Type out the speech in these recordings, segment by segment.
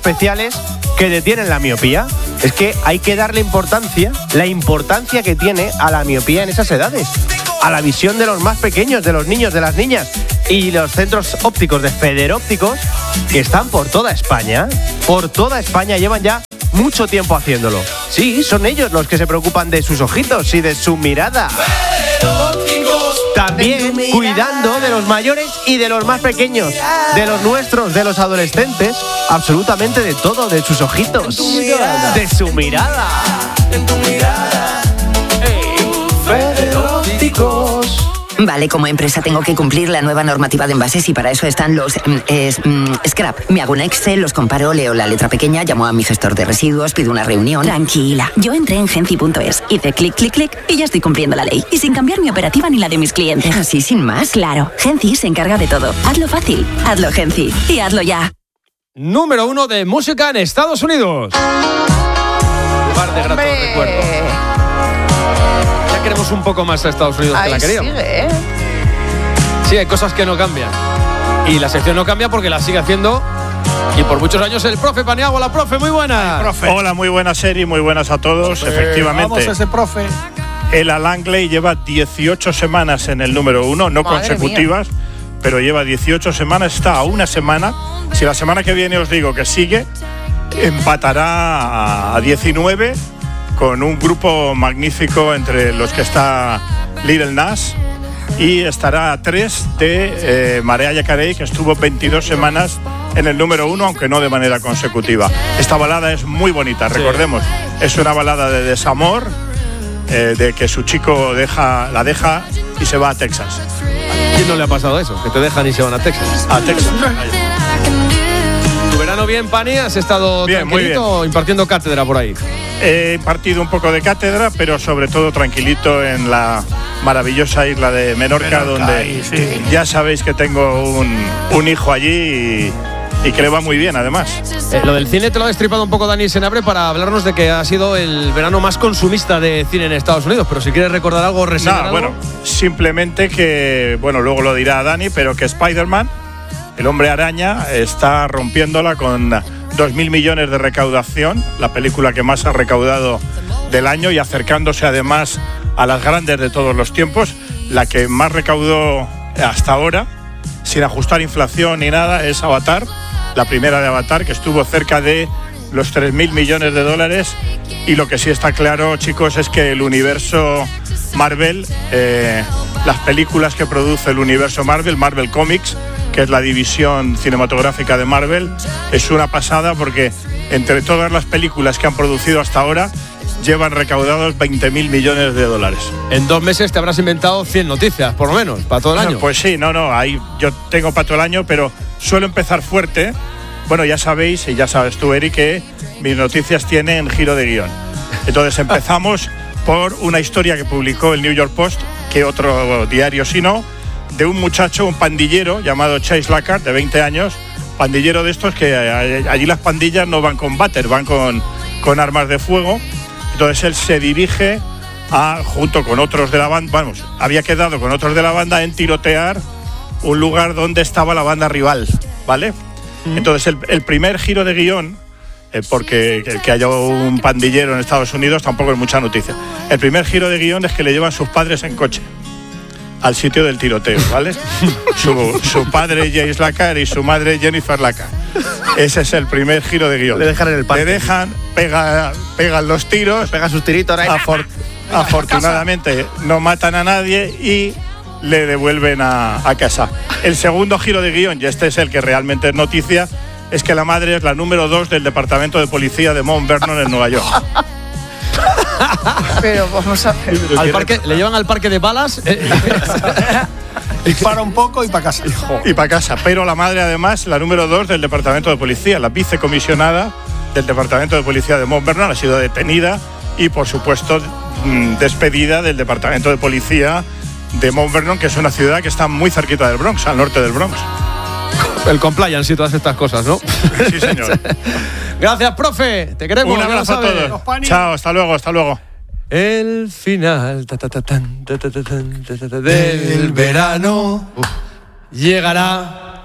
especiales que detienen la miopía. Es que hay que darle la importancia que tiene a la miopía en esas edades, a la visión de los más pequeños, de los niños, de las niñas, y los centros ópticos de Federópticos, que están por toda España, llevan ya mucho tiempo haciéndolo. Sí, son ellos los que se preocupan de sus ojitos y de su mirada. También cuidando de los mayores y de los más pequeños, de los nuestros, de los adolescentes, absolutamente de todo, de sus ojitos, de su mirada. Federópticos. Vale, como empresa tengo que cumplir la nueva normativa de envases y para eso están los scrap. Me hago un Excel, los comparo, leo la letra pequeña, llamo a mi gestor de residuos, pido una reunión. Tranquila, yo entré en Genci.es, hice clic, clic, clic y ya estoy cumpliendo la ley. Y sin cambiar mi operativa ni la de mis clientes. ¿Así sin más? Claro, Genci se encarga de todo. Hazlo fácil, hazlo Genci y hazlo ya. Número 1 de música en Estados Unidos. Lugar de gratos recuerdos. Ya queremos un poco más a Estados Unidos que la queríamos. Sigue, Sí, hay cosas que no cambian. Y la sección no cambia porque la sigue haciendo, y por muchos años, el profe Paniagua. La profe, muy buena. Profe. Hola, muy buena serie, muy buenas a todos. Efectivamente. Vamos, ese profe. Ella Langley lleva 18 semanas en el número 1, no Madre consecutivas, mía. pero lleva 18 semanas, está a una semana. Si la semana que viene os digo que sigue, empatará a 19 con un grupo magnífico entre los que está Lil Nas, y estará a 3 de Mariah Carey, que estuvo 22 semanas en el número 1, aunque no de manera consecutiva. Esta balada es muy bonita, recordemos, es una balada de desamor, de que su chico la deja y se va a Texas. ¿A quién no le ha pasado eso? Que te dejan y se van a Texas. A Texas. ¿Tu verano bien, Pani? ¿Has estado Bien, muy tranquilito impartiendo cátedra por ahí? He impartido un poco de cátedra, pero sobre todo tranquilito en la maravillosa isla de Menorca, donde ya sabéis que tengo un hijo allí y que le va muy bien, además. Lo del cine te lo ha destripado un poco Dani Senabre para hablarnos de que ha sido el verano más consumista de cine en Estados Unidos, pero si quieres recordar algo, reseñar algo. Bueno, simplemente que, bueno, luego lo dirá Dani, pero que Spider-Man, el hombre araña, está rompiéndola con 2.000 millones de recaudación, la película que más ha recaudado del año, y acercándose además a las grandes de todos los tiempos. La que más recaudó hasta ahora, sin ajustar inflación ni nada, es Avatar, la primera de Avatar, que estuvo cerca de los 3.000 millones de dólares. Y lo que sí está claro, chicos, es que el universo Marvel, las películas que produce el universo Marvel Comics, que es la división cinematográfica de Marvel, es una pasada, porque entre todas las películas que han producido hasta ahora llevan recaudados 20.000 millones de dólares. En 2 meses te habrás inventado 100 noticias, por lo menos, para todo el año. Pues sí, ahí yo tengo para todo el año, pero suelo empezar fuerte. Bueno, ya sabéis, y ya sabes tú, Eric, que mis noticias tienen giro de guión. Entonces empezamos por una historia que publicó el New York Post, que otro diario si no, de un muchacho, un pandillero llamado Chase Lackard, de 20 años, pandillero de estos que allí las pandillas no van con váter, van con armas de fuego. Entonces él se dirige junto con otros de la banda, había quedado con otros de la banda en tirotear un lugar donde estaba la banda rival, ¿vale? Entonces el primer giro de guión, porque el que haya un pandillero en Estados Unidos tampoco es mucha noticia. El primer giro de guión es que le llevan sus padres en coche al sitio del tiroteo, ¿vale? su padre James Lackard y su madre Jennifer Lackard. Ese es el primer giro de guión. Le dejan en el parque. Le dejan, pegan los tiros, pega sus tiritos ahí. Afortunadamente no matan a nadie y le devuelven a casa. El segundo giro de guión, y este es el que realmente es noticia, es que la madre es la número 2 del departamento de policía de Mount Vernon en Nueva York. Pero vamos a ver. Le llevan al parque de balas. Dispara un poco y para casa. Y para casa. Pero la madre, además, la número 2 del departamento de policía, la vicecomisionada del departamento de policía de Mount Vernon, ha sido detenida y, por supuesto, despedida del departamento de policía de Mount Vernon, que es una ciudad que está muy cerquita del Bronx, al norte del Bronx. El compliance y todas estas cosas, ¿no? Sí, señor. Gracias, profe. Te queremos. Un abrazo a todos. Chao, hasta luego. El final del verano llegará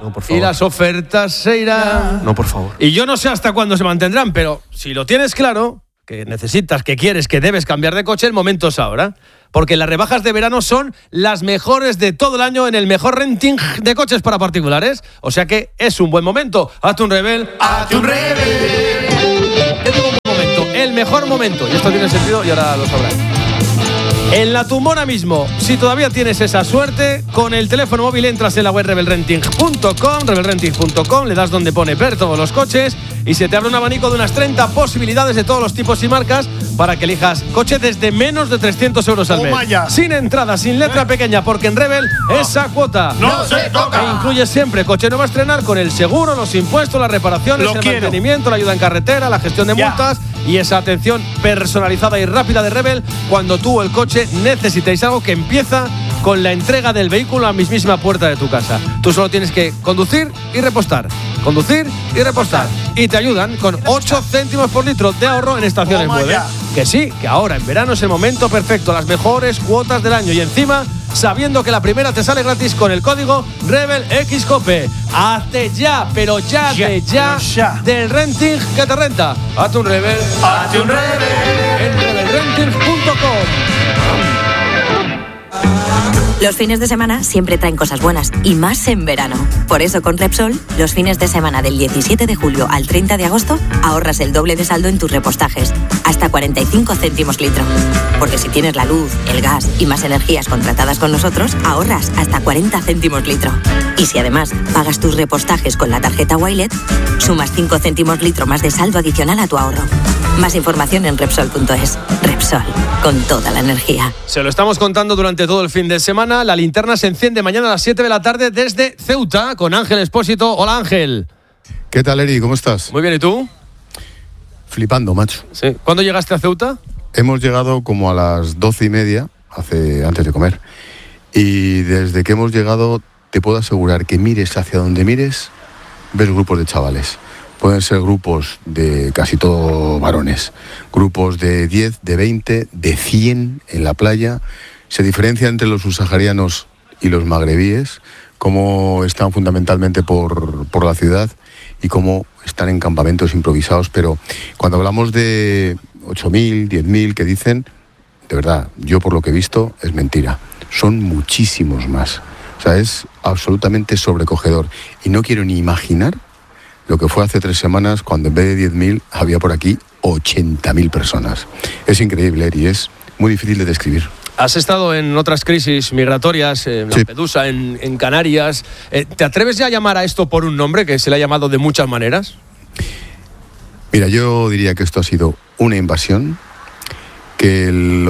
No, por favor. Y las ofertas se irán. No, por favor. Y yo no sé hasta cuándo se mantendrán, pero si lo tienes claro, que necesitas, que quieres, que debes cambiar de coche, el momento es ahora. Porque las rebajas de verano son las mejores de todo el año en el mejor renting de coches para particulares. O sea que es un buen momento. Hazte un Rebel. ¡Hazte un Rebel! Te digo un momento, el mejor momento. Y esto tiene sentido y ahora lo sabrás. En la tumbona mismo, si todavía tienes esa suerte, con el teléfono móvil entras en la web rebelrenting.com, le das donde pone ver todos los coches y se te abre un abanico de unas 30 posibilidades de todos los tipos y marcas para que elijas coche desde menos de 300 euros al mes. Sin entrada, sin letra pequeña, porque en Rebel esa cuota no se toca. E incluye siempre coche nuevo a estrenar con el seguro, los impuestos, las reparaciones, el mantenimiento, la ayuda en carretera, la gestión de multas y esa atención personalizada y rápida de Rebel cuando tú o el coche necesitéis algo, que empieza con la entrega del vehículo a la mismísima puerta de tu casa. Tú solo tienes que conducir y repostar. Conducir y repostar. Y te ayudan con 8 céntimos por litro de ahorro en estaciones Mueve. Que sí, que ahora en verano es el momento perfecto, las mejores cuotas del año y encima sabiendo que la primera te sale gratis con el código RebelXCOPE. Hazte ya, pero ya del renting que te renta. Hazte un Rebel. Hazte un Rebel en rebelrenting.com. Los fines de semana siempre traen cosas buenas, y más en verano. Por eso con Repsol, los fines de semana del 17 de julio al 30 de agosto, ahorras el doble de saldo en tus repostajes, hasta 45 céntimos litro. Porque si tienes la luz, el gas y más energías contratadas con nosotros, ahorras hasta 40 céntimos litro. Y si además pagas tus repostajes con la tarjeta Wilet, sumas 5 céntimos litro más de saldo adicional a tu ahorro. Más información en Repsol.es. Repsol, con toda la energía. Se lo estamos contando durante todo el fin de semana. La linterna se enciende mañana a las 7 de la tarde desde Ceuta con Ángel Expósito. Hola, Ángel. ¿Qué tal, Eri? ¿Cómo estás? Muy bien, ¿y tú? Flipando, macho. Sí. ¿Cuándo llegaste a Ceuta? Hemos llegado como a las 12:30, antes de comer. Y desde que hemos llegado, te puedo asegurar que mires hacia donde mires, ves grupos de chavales. Pueden ser grupos de casi todo varones, grupos de 10, de 20, de 100 en la playa. Se diferencia entre los subsaharianos y los magrebíes, cómo están fundamentalmente por la ciudad y cómo están en campamentos improvisados. Pero cuando hablamos de 8.000, 10.000 que dicen, de verdad, yo por lo que he visto es mentira. Son muchísimos más. O sea, es absolutamente sobrecogedor. Y no quiero ni imaginar lo que fue hace 3 semanas cuando en vez de 10.000 había por aquí 80.000 personas. Es increíble, Eri, es muy difícil de describir. Has estado en otras crisis migratorias, en Lampedusa, en Canarias. ¿Te atreves ya a llamar a esto por un nombre que se le ha llamado de muchas maneras? Mira, yo diría que esto ha sido una invasión, que el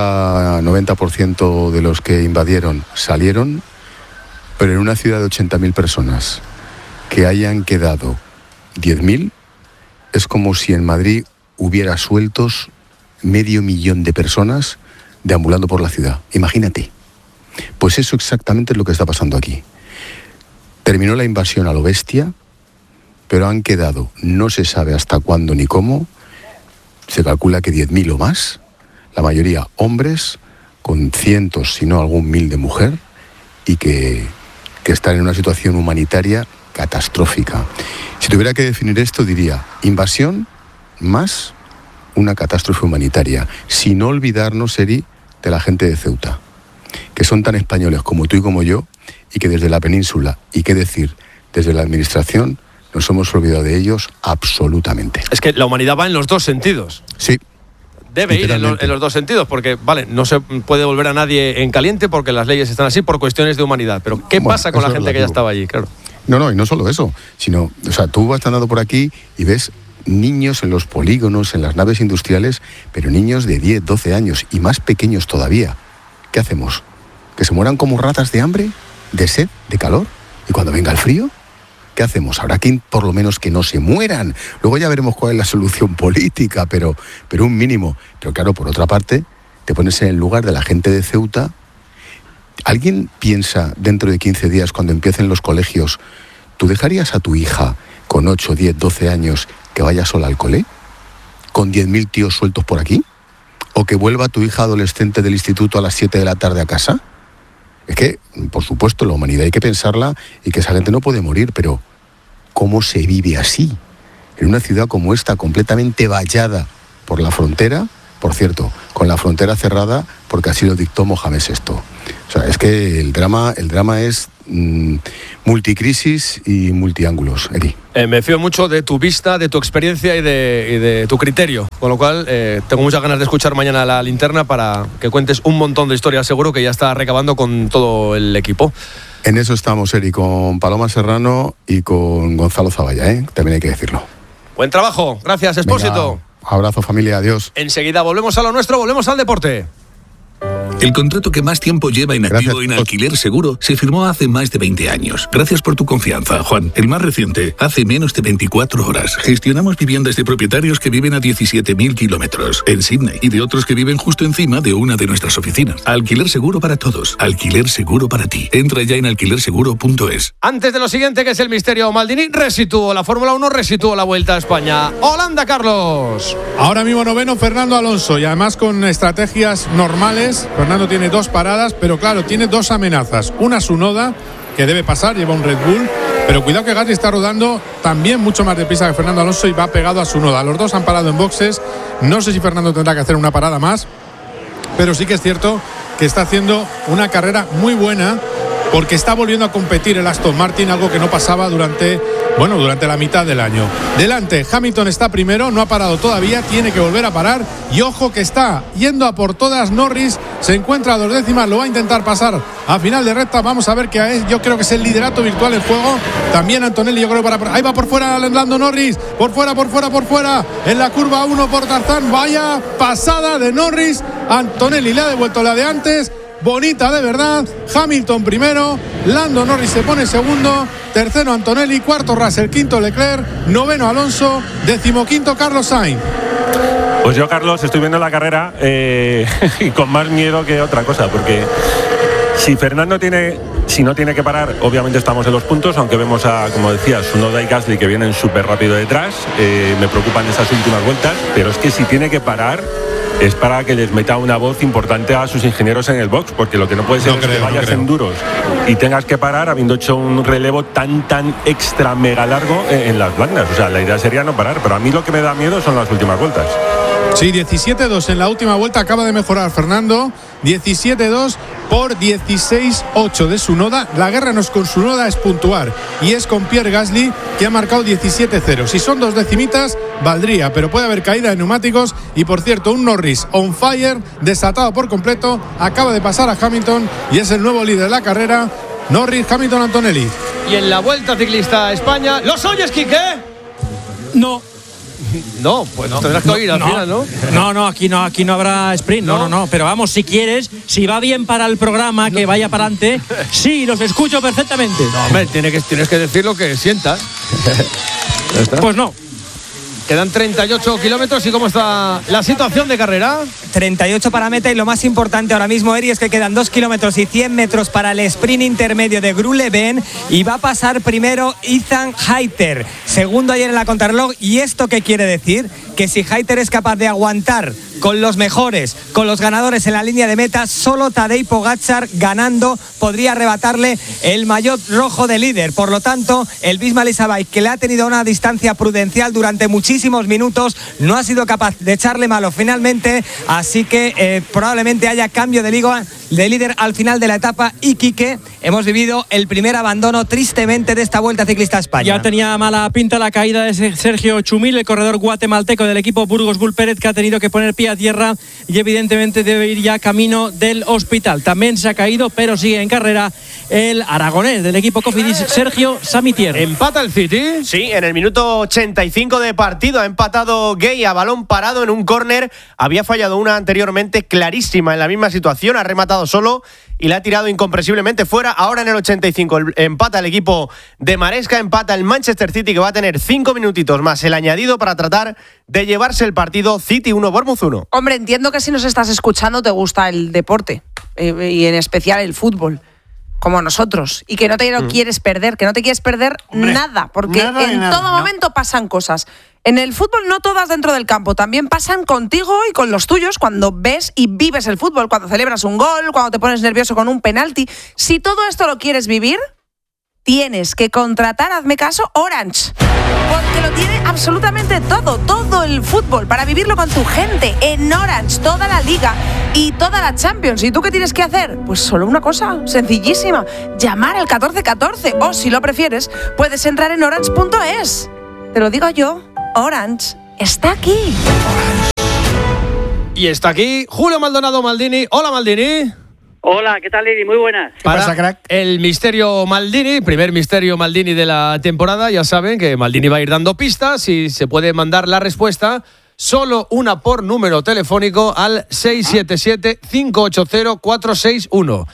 80-90% de los que invadieron salieron, pero en una ciudad de 80.000 personas que hayan quedado 10.000, es como si en Madrid hubiera sueltos 500.000 de personas deambulando por la ciudad. Imagínate. Pues eso exactamente es lo que está pasando aquí. Terminó la invasión a lo bestia, pero han quedado, no se sabe hasta cuándo ni cómo, se calcula que 10.000 o más, la mayoría hombres, con cientos, si no algún mil de mujer, y que están en una situación humanitaria catastrófica. Si tuviera que definir esto, diría invasión más una catástrofe humanitaria, sin olvidarnos, Eri, de la gente de Ceuta, que son tan españoles como tú y como yo, y que desde la península, y qué decir, desde la administración, nos hemos olvidado de ellos absolutamente. Es que la humanidad va en los dos sentidos. Sí. Debe ir en los dos sentidos, porque, vale, no se puede volver a nadie en caliente porque las leyes están así por cuestiones de humanidad. Pero, ¿qué pasa con la gente que ya estaba allí? Claro. No, y no solo eso, sino, o sea, tú vas andando por aquí y ves niños en los polígonos, en las naves industriales, pero niños de 10, 12 años y más pequeños todavía. ¿Qué hacemos? ¿Que se mueran como ratas de hambre, de sed, de calor? ¿Y cuando venga el frío? ¿Qué hacemos? Habrá que por lo menos que no se mueran. Luego ya veremos cuál es la solución política, pero un mínimo. Pero claro, por otra parte, te pones en el lugar de la gente de Ceuta. ¿Alguien piensa dentro de 15 días, cuando empiecen los colegios, tú dejarías a tu hija con 8, 10, 12 años que vaya sola al cole? ¿Con 10.000 tíos sueltos por aquí? ¿O que vuelva tu hija adolescente del instituto a las 7 de la tarde a casa? Es que, por supuesto, la humanidad hay que pensarla y que esa gente no puede morir, pero ¿cómo se vive así? En una ciudad como esta, completamente vallada por la frontera, por cierto, con la frontera cerrada porque así lo dictó Mohamed VI. O sea, es que el drama es multicrisis y multiángulos, Eri. Me fío mucho de tu vista, de tu experiencia y de tu criterio, con lo cual tengo muchas ganas de escuchar mañana La Linterna para que cuentes un montón de historias, seguro que ya está recabando con todo el equipo. En eso estamos, Eri, con Paloma Serrano y con Gonzalo Zavalla, también hay que decirlo. Buen trabajo, gracias, Expósito. Venga, abrazo, familia, adiós. Enseguida volvemos a lo nuestro, volvemos al deporte. El contrato que más tiempo lleva inactivo en Alquiler Seguro se firmó hace más de 20 años. Gracias por tu confianza, Juan. El más reciente, hace menos de 24 horas. Gestionamos viviendas de propietarios que viven a 17.000 kilómetros en Sydney y de otros que viven justo encima de una de nuestras oficinas. Alquiler Seguro para todos. Alquiler Seguro para ti. Entra ya en alquilerseguro.es. Antes de lo siguiente, que es el misterio Maldini, resituó la Fórmula 1, resituó la Vuelta a España. Holanda, Carlos. Ahora mismo noveno Fernando Alonso y además con estrategias normales. Fernando tiene 2 paradas, pero claro, tiene 2 amenazas. Una Tsunoda, que debe pasar, lleva un Red Bull, pero cuidado que Gasly está rodando también mucho más deprisa que Fernando Alonso y va pegado a Tsunoda. Los dos han parado en boxes. No sé si Fernando tendrá que hacer una parada más, pero sí que es cierto que está haciendo una carrera muy buena porque está volviendo a competir el Aston Martin, algo que no pasaba durante la mitad del año. Delante, Hamilton está primero, no ha parado todavía, tiene que volver a parar y ojo que está yendo a por todas. Norris se encuentra a 2 décimas, lo va a intentar pasar a final de recta. Vamos a ver qué es, yo creo que es el liderato virtual en juego. También Antonelli, yo creo que ahí va por fuera Lando Norris, por fuera, en la curva 1 por Tarzán. Vaya pasada de Norris, Antonelli le ha devuelto la de antes. Bonita de verdad. Hamilton primero, Lando Norris se pone segundo, tercero Antonelli, cuarto Russell, quinto Leclerc, noveno Alonso, 15º Carlos Sainz. Pues yo, Carlos, estoy viendo la carrera y con más miedo que otra cosa, porque si no tiene que parar, obviamente estamos en los puntos, aunque vemos a, como decías, Tsunoda y Gasly que vienen súper rápido detrás. Me preocupan esas últimas vueltas, pero es que si tiene que parar es para que les meta una voz importante a sus ingenieros en el box, porque lo que no puede ser es que vayas en duros y tengas que parar habiendo hecho un relevo tan extra mega largo en las blandas. O sea, la idea sería no parar, pero a mí lo que me da miedo son las últimas vueltas. Sí, 17-2 en la última vuelta, acaba de mejorar Fernando. 17-2 por 16-8 de Tsunoda. La guerra no es con Tsunoda, es puntuar. Y es con Pierre Gasly, que ha marcado 17-0. Si son 2 decimitas, valdría, pero puede haber caída de neumáticos. Y por cierto, un Norris on fire, desatado por completo. Acaba de pasar a Hamilton y es el nuevo líder de la carrera. Norris, Hamilton, Antonelli. Y en la Vuelta Ciclista a España, ¿los oyes, Quique? No. No, pues no, tendrás que oír al final, ¿no? No, aquí no habrá sprint. No. Pero vamos, si quieres, si va bien para el programa, que vaya para adelante. Sí, los escucho perfectamente. No, hombre, tienes que decir lo que sientas. Pues no. Quedan 38 kilómetros. ¿Y cómo está la situación de carrera? 38 para meta y lo más importante ahora mismo, Eri, es que quedan 2 kilómetros y 100 metros para el sprint intermedio de Gruleben y va a pasar primero Ethan Hayter, segundo ayer en la contrarreloj. ¿Y esto qué quiere decir? Que si Hayter es capaz de aguantar con los mejores, con los ganadores en la línea de meta, solo Tadej Pogačar ganando podría arrebatarle el maillot rojo de líder. Por lo tanto, el Bisma Elisabay, que le ha tenido una distancia prudencial durante muchísimos minutos, no ha sido capaz de echarle mano finalmente, así que probablemente haya cambio de líder al final de la etapa. Y Quique, hemos vivido el primer abandono tristemente de esta Vuelta Ciclista a España. Ya tenía mala pinta la caída de Sergio Chumil, el corredor guatemalteco del equipo Burgos Bull Pérez, que ha tenido que poner pie a tierra y evidentemente debe ir ya camino del hospital. También se ha caído, pero sigue en carrera, el aragonés del equipo Cofidis, Sergio Samitier. ¿Empata el City? Sí, en el minuto 85 de partido ha empatado Gay a balón parado en un córner. Había fallado una anteriormente clarísima en la misma situación, ha rematado solo y la ha tirado incomprensiblemente fuera. Ahora en el 85 empata el equipo de Maresca, empata el Manchester City, que va a tener 5 minutitos más el añadido para tratar de llevarse el partido. City 1, Bournemouth 1. Hombre, entiendo que si nos estás escuchando te gusta el deporte y en especial el fútbol. como nosotros, y que no te lo quieres perder, que no te quieres perder nada, porque en todo momento pasan cosas. En el fútbol no todas dentro del campo, también pasan contigo y con los tuyos cuando ves y vives el fútbol, cuando celebras un gol, cuando te pones nervioso con un penalti. Si todo esto lo quieres vivir, tienes que contratar, hazme caso, Orange. Porque lo tiene absolutamente todo el fútbol, para vivirlo con tu gente, en Orange, toda la Liga y toda la Champions. ¿Y tú qué tienes que hacer? Pues solo una cosa, sencillísima, llamar al 1414, o si lo prefieres, puedes entrar en orange.es. Te lo digo yo, Orange está aquí. Y está aquí Julio Maldonado Maldini. Hola, Maldini. Hola, ¿qué tal, Lili? Muy buenas. ¿Qué pasa, crack? El misterio Maldini, primer misterio Maldini de la temporada. Ya saben que Maldini va a ir dando pistas y se puede mandar la respuesta, solo una por número telefónico, al 677-580-461.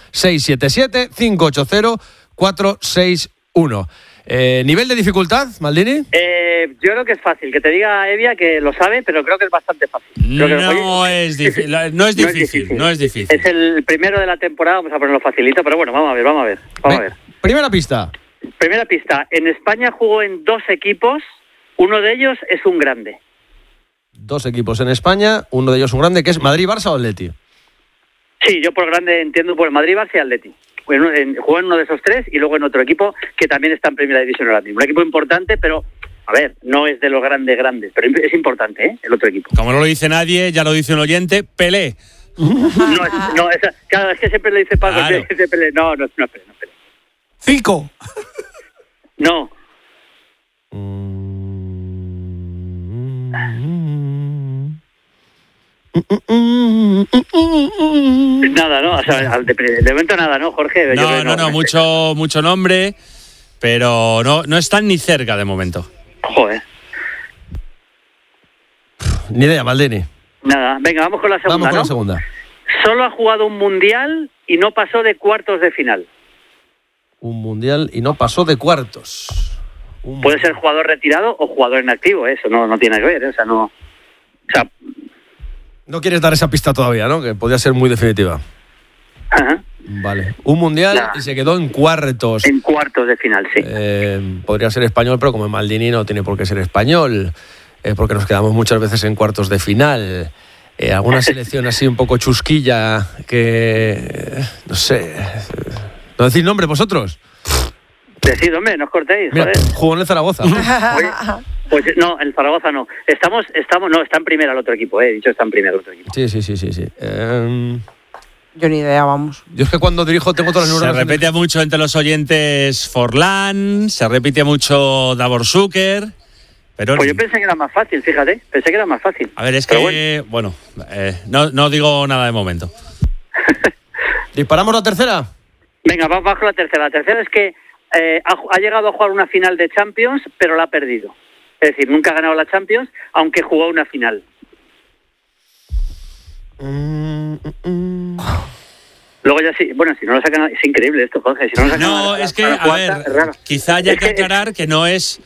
677-580-461. ¿Nivel de dificultad, Maldini? Yo creo que es fácil. Que te diga Evia que lo sabe, pero creo que es bastante fácil. No es difícil. Es el primero de la temporada, vamos a ponerlo facilito, pero bueno, vamos a ver. Primera pista. Primera pista. En España jugó en 2 equipos, uno de ellos es un grande. 2 equipos en España, uno de ellos un grande, que es Madrid, Barça o Atleti. Sí, yo por grande entiendo por Madrid, Barça y Atleti. Jugó en uno de esos 3 y luego en otro equipo que también está en Primera División ahora mismo. Un equipo importante, pero, a ver, no es de los grandes, pero es importante, ¿eh? El otro equipo. Como no lo dice nadie, ya lo dice un oyente, Pelé. Claro, es que siempre le dice Paco, claro. Dice Pelé. No es Pelé. 5. No. Nada, ¿no? O sea, de momento nada, ¿no, Jorge? No, mucho nombre, pero no están ni cerca de momento. Joder. Ni idea, Maldini. Nada, venga, vamos con la segunda, Vamos con la segunda. Solo ha jugado un mundial y no pasó de cuartos de final. Un mundial y no pasó de cuartos. Puede ser jugador retirado o jugador en activo, eso no tiene que ver, ¿eh? No quieres dar esa pista todavía, ¿no? Que podría ser muy definitiva. Ajá. Vale. Un mundial y se quedó en cuartos. En cuartos de final, sí. Podría ser español, pero como Maldini no tiene por qué ser español, porque nos quedamos muchas veces en cuartos de final. Alguna selección así un poco chusquilla que... no sé... ¿No decís nombre vosotros? Decid, hombre, no os cortéis. Mira, joder. jugó en el Zaragoza. Oye, pues no, en Zaragoza no. Está en primera el otro equipo, dicho está en primera el otro equipo. Sí. Yo ni idea, vamos. Yo es que cuando dirijo tengo todas las neuronas. Se repite mucho entre los oyentes Forlán, se repite mucho Davor Zucker. Pero pues yo pensé que era más fácil, fíjate. Pensé que era más fácil. A ver, es que, no digo nada de momento. ¿Disparamos la tercera? Venga, vamos con la tercera. La tercera es que ha llegado a jugar una final de Champions, pero la ha perdido. Es decir, nunca ha ganado la Champions, aunque jugó una final. Luego ya sí, bueno, si no lo sacan, es increíble esto, Jorge. Si no, lo sacan es que, a ver, quizá haya que aclarar que no es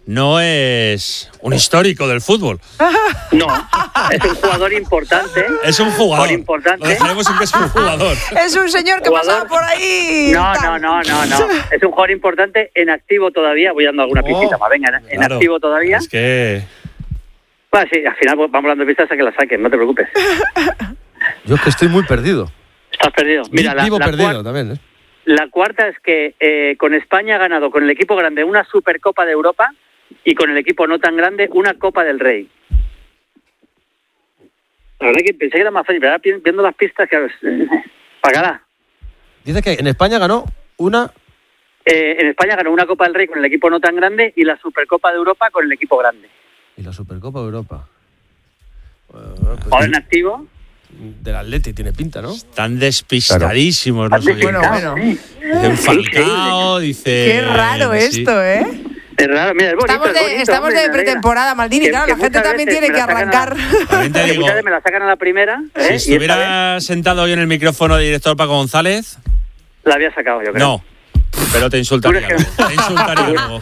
un histórico del fútbol. No, es un jugador importante. Es un jugador importante. Lo dejaremos en que es un jugador. Es un señor que pasaba por ahí. No. Es un jugador importante en activo todavía. Voy dando alguna pistita más. Venga, en activo todavía. Es que... Bueno, sí, al final vamos dando pistas a que la saquen, no te preocupes. Yo es que estoy muy perdido. Estás perdido. Mira, Vivo perdido también, ¿eh? La cuarta es que con España ha ganado con el equipo grande una Supercopa de Europa y con el equipo no tan grande una Copa del Rey. La verdad que pensé que era más fácil, pero ahora viendo las pistas, que pagará. Dice que en España ganó una... en España ganó una Copa del Rey con el equipo no tan grande y la Supercopa de Europa con el equipo grande. ¿Y la Supercopa de Europa? Ahora en activo. Del Atleti tiene pinta, ¿no? Están despistadísimos los oyentes. Bueno. Dice un Falcao, dice... Qué raro esto, ¿eh? Es raro, mira, es bonito, estamos de pretemporada, Maldini, claro, la gente también tiene que arrancar. Te digo, me la sacan a la primera. Si estuviera sentado hoy en el micrófono el director Paco González... La había sacado, yo creo. No, pero te insultaría. Luego.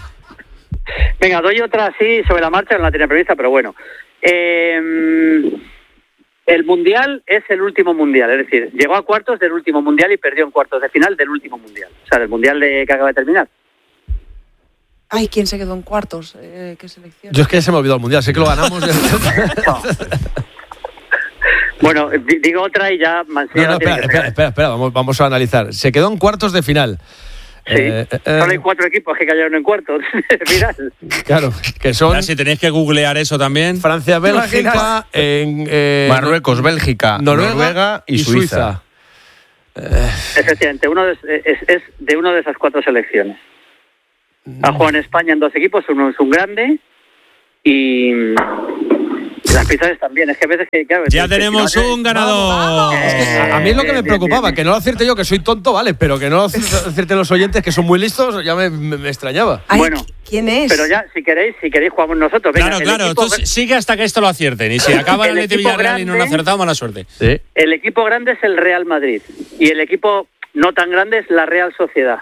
Venga, doy otra así sobre la marcha, no la tenía prevista, pero bueno. El Mundial es el último Mundial, es decir, llegó a cuartos del último Mundial y perdió en cuartos de final del último Mundial. O sea, del Mundial que acaba de terminar. Ay, ¿quién se quedó en cuartos? ¿Qué selección? Yo es que se me olvidó el Mundial, sé que lo ganamos. Bueno, digo otra y ya Mancilla. Espera, vamos a analizar. Se quedó en cuartos de final. Sí, solo hay 4 equipos que cayeron en cuartos de final. Claro, que son. Ya, si tenéis que googlear eso también. Francia, Bélgica, Marruecos, Bélgica, Noruega y Suiza. Efectivamente, es de una de esas 4 selecciones. Ha jugado en España en 2 equipos, uno es un grande y las pizzas también. Es que a veces claro, ya tenemos un ganador. A mí es lo que me preocupaba, que no lo acierte yo, que soy tonto, vale, pero que no lo acierten los oyentes, que son muy listos, ya me extrañaba. Ay, bueno, ¿quién es? Pero ya, si queréis jugamos nosotros. Venga, claro, entonces sigue hasta que esto lo acierten. Y si acaba el Atleti Villarreal y no lo acertamos, mala suerte. Sí. El equipo grande es el Real Madrid y el equipo no tan grande es la Real Sociedad.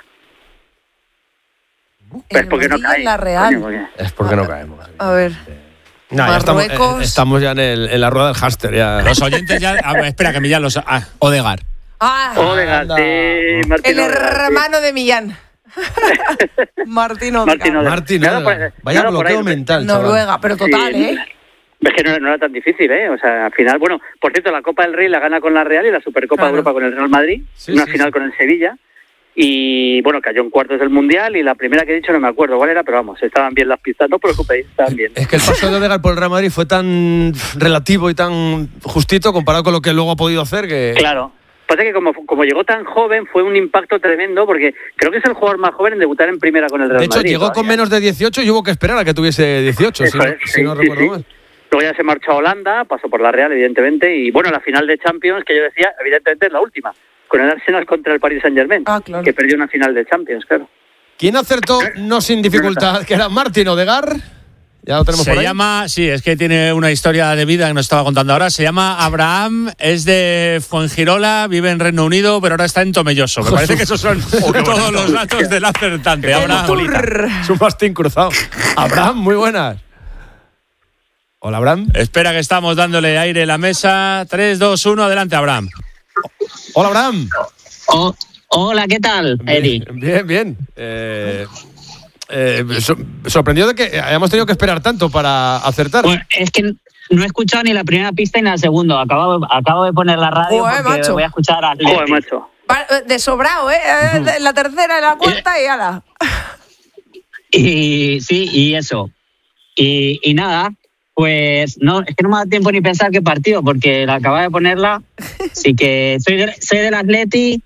Pues porque no cae. La Real. Coño, es porque no caemos. A ver. No, Marruecos. Estamos ya en la rueda del hámster. Ya. Los oyentes ya. Espera, que Millán los. Odegaard. Odegaard, sí. El hermano de Millán. Martín Odegaard. Vaya bloqueo mental. Noruega, pero total, sí. Es que no era tan difícil, ¿eh? O sea, al final, bueno, por cierto, la Copa del Rey la gana con la Real y la Supercopa de Europa con el Real Madrid. Una final con el Sevilla. Y bueno, cayó en cuartos del Mundial y la primera que he dicho no me acuerdo cuál era, pero vamos, estaban bien las pistas, no os preocupéis, estaban bien. Es que el paso de Odegaard por el Real Madrid fue tan relativo y tan justito comparado con lo que luego ha podido hacer que... Claro, pasa que como llegó tan joven fue un impacto tremendo porque creo que es el jugador más joven en debutar en primera con el Real Madrid. De hecho, llegó con menos de 18 y hubo que esperar a que tuviese 18, si no recuerdo mal. Luego ya se marchó a Holanda, pasó por la Real, evidentemente, y bueno, la final de Champions, que yo decía, evidentemente es la última. Con el Arsenal contra el Paris Saint-Germain, claro. Que perdió una final de Champions, claro. ¿Quién acertó no sin dificultad? Que era Martín Odegaard. Ya lo tenemos por ahí. Se llama, sí, es que tiene una historia de vida que nos estaba contando ahora. Se llama Abraham, es de Fuengirola, vive en Reino Unido, pero ahora está en Tomelloso. Me parece que esos son todos los datos del acertante. Abraham. Es un mastín cruzado. Abraham, muy buenas. Hola, Abraham. Espera que estamos dándole aire a la mesa. 3, 2, 1, adelante, Abraham. Hola, Abraham. Hola, ¿qué tal, Eri? Bien. Sorprendido de que hayamos tenido que esperar tanto para acertar. Pues es que no he escuchado ni la primera pista ni la segunda. Acabo de poner la radio porque macho. Voy a escuchar a Atleti. Macho. De sobrado, La tercera y la cuarta y ala. Y sí, y eso. Y nada, pues no, es que no me da tiempo ni pensar qué partido, porque la acababa de ponerla. Así que soy del Atleti.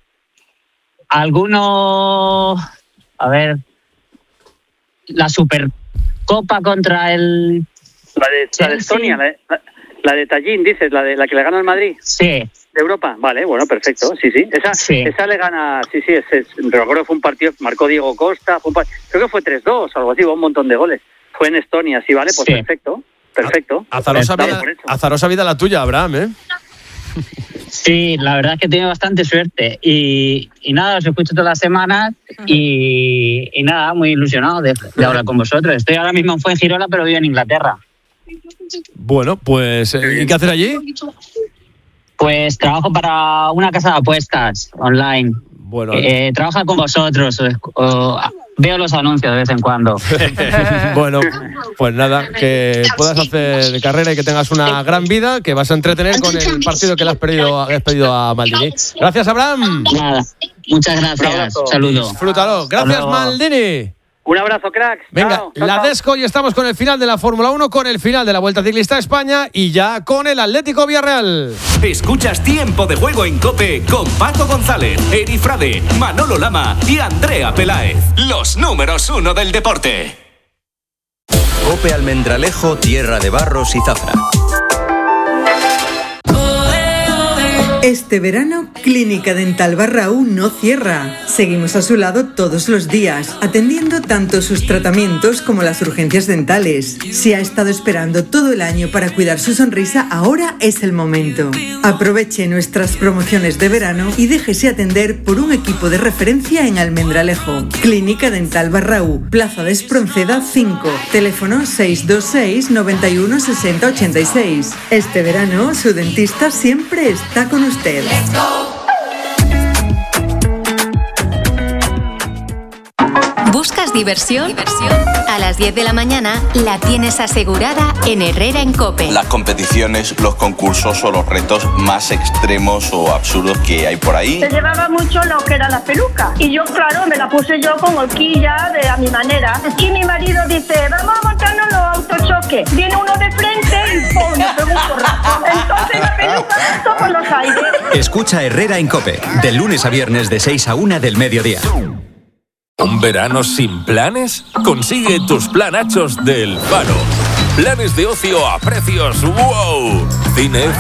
Algunos, a ver, la Supercopa contra el... La de Estonia, la de Tallinn, dices, la que le gana al Madrid. Sí. De Europa, vale, bueno, perfecto, sí. Esa le gana, recuerdo que fue un partido, marcó Diego Costa, creo que fue 3-2, algo así, hubo un montón de goles. Fue en Estonia, sí, vale, pues sí. Perfecto. Azarosa vida la tuya, Abraham, ¿eh? Sí, la verdad es que he tenido bastante suerte y nada, os escucho todas las semanas y nada, muy ilusionado de hablar con vosotros. Estoy ahora mismo en Fuengirola, pero vivo en Inglaterra. Bueno, pues ¿y qué hacer allí? Pues trabajo para una casa de apuestas online. Bueno, trabaja con vosotros. Veo los anuncios de vez en cuando. Bueno, pues nada, que puedas hacer carrera y que tengas una gran vida, que vas a entretener con el partido que le has pedido a Maldini. Gracias, Abraham. Nada, muchas gracias. Saludos. Disfrútalo. Gracias, Maldini. Un abrazo, cracks. Venga, chao. la Desco, y estamos con el final de la Fórmula 1, con el final de la Vuelta Ciclista a España y ya con el Atlético Villarreal. Escuchas Tiempo de Juego en COPE con Paco González, Eri Frade, Manolo Lama y Andrea Peláez. Los números 1 del deporte. COPE Almendralejo, tierra de barros y zafra. Este Este verano, Clínica Dental Barraú no cierra. Seguimos a su lado todos los días, atendiendo tanto sus tratamientos como las urgencias dentales. Si ha estado esperando todo el año para cuidar su sonrisa, ahora es el momento. Aproveche nuestras promociones de verano y déjese atender por un equipo de referencia en Almendralejo. Clínica Dental Barraú, Plaza de Espronceda 5, teléfono 626 91 60 86. Este verano, su dentista siempre está con usted. ¿Buscas diversión? A las 10 de la mañana la tienes asegurada en Herrera en COPE. Las competiciones, los concursos o los retos más extremos o absurdos que hay por ahí. Se llevaba mucho lo que era la peluca. Y yo, claro, me la puse yo con horquilla a mi manera. Y mi marido dice, vamos a montarnos los autochoques. Viene uno de frente y ¡pum! Me pegó un porrazo. Entonces la peluca saltó por los aires. Escucha Herrera en COPE, de lunes a viernes de 6 a 1 del mediodía. ¿Un verano sin planes? Consigue tus planachos del Faro. Planes de ocio a precios ¡wow! Cine,